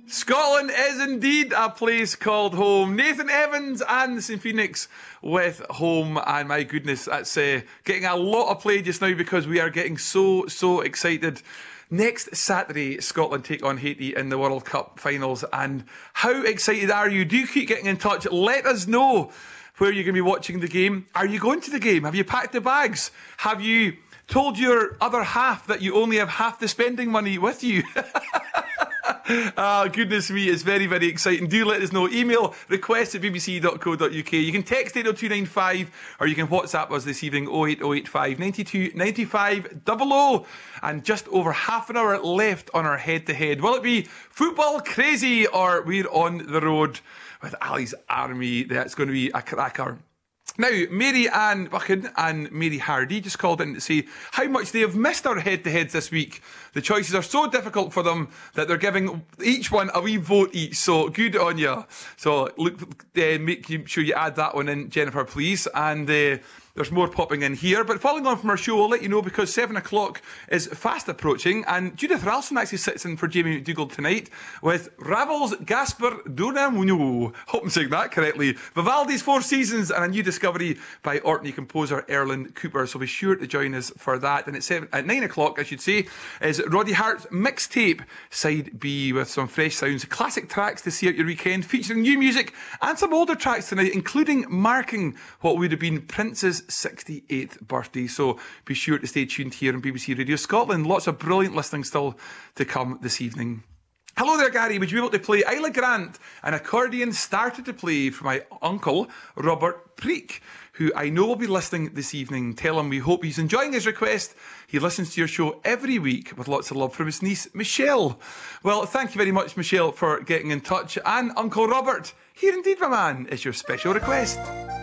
Scotland is indeed a place called home. Nathan Evans and St Phoenix with Home. And my goodness, that's getting a lot of play just now because we are getting so excited. Next Saturday, Scotland take on Haiti in the World Cup finals. And how excited are you? Do keep getting in touch. Let us know where you're going to be watching the game. Are you going to the game? Have you packed the bags? Have you told your other half that you only have half the spending money with you? Goodness me, it's very exciting. Do let us know. Email request@bbc.co.uk. You can text 80295 or you can WhatsApp us this evening 08085 92 95 00. And just over half an hour left on our head-to-head. Will it be football crazy or we're on the road with Ali's Army? That's going to be a cracker. Now, Mary Ann Buchan and Mary Hardy just called in to say how much they have missed our head-to-heads this week. The choices are so difficult for them that they're giving each one a wee vote each. So good on you. So look, make sure you add that one in, Jennifer, please. And there's more popping in here. But following on from our show, I'll let you know because 7 o'clock is fast approaching. And Judith Ralston actually sits in for Jamie McDougall tonight with Ravel's Gaspar Dunamuno. Hope I'm saying that correctly. Vivaldi's Four Seasons and a new discovery by Orkney composer Erland Cooper. So be sure to join us for that. And at 9 o'clock, I should say, is Roddy Hart's mixtape, Side B, with some fresh sounds, classic tracks to see out your weekend, featuring new music and some older tracks tonight, including marking what would have been Prince's 68th birthday. So be sure to stay tuned here on BBC Radio Scotland. Lots of brilliant listening still to come this evening. Hello there, Gary. Would you be able to play Isla Grant? An accordion started to play for my uncle, Robert Preek, who I know will be listening this evening. Tell him we hope he's enjoying his request. He listens to your show every week with lots of love from his niece, Michelle. Well, thank you very much, Michelle, for getting in touch. And Uncle Robert, here indeed, my man, is your special request.